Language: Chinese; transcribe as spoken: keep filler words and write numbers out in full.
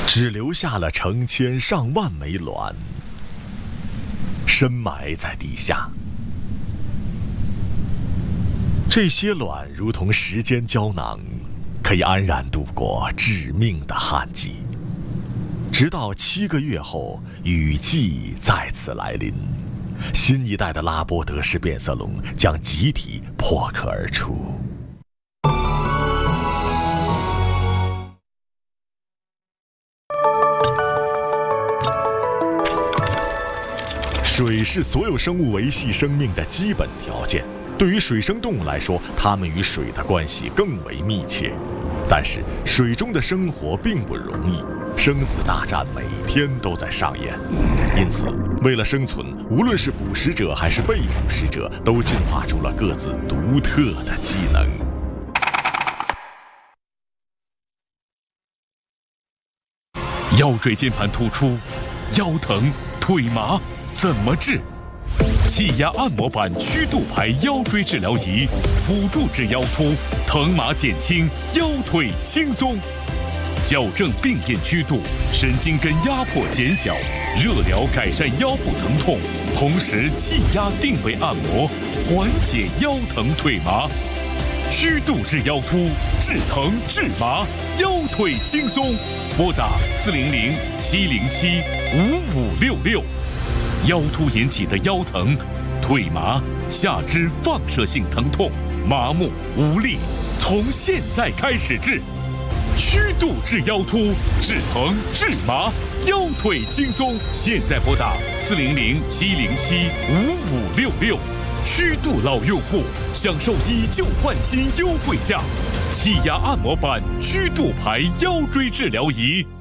只留下了成千上万枚卵，深埋在地下。这些卵如同时间胶囊，可以安然度过致命的旱季，直到七个月后，雨季再次来临，新一代的拉波德氏变色龙将集体破壳而出。水是所有生物维系生命的基本条件。对于水生动物来说，它们与水的关系更为密切。但是，水中的生活并不容易，生死大战每天都在上演。因此，为了生存，无论是捕食者还是被捕食者，都进化出了各自独特的技能。 腰椎间盘突出、腰疼、腿麻。怎么治？气压按摩板曲度排腰椎治疗仪，辅助治腰突，疼麻减轻，腰腿轻松。矫正病变曲度，神经根压迫减小，热疗改善腰部疼痛，同时气压定位按摩，缓解腰疼腿麻。曲度治腰突，治疼治麻，腰腿轻松。拨打四零零七零七五五六六。腰突引起的腰疼、腿麻、下肢放射性疼痛、麻木无力，从现在开始治。曲度治腰突，治疼治麻，腰腿轻松。现在拨打四零零七零七五五六六。曲度老用户享受以旧换新优惠价，气压按摩板曲度排腰椎治疗仪。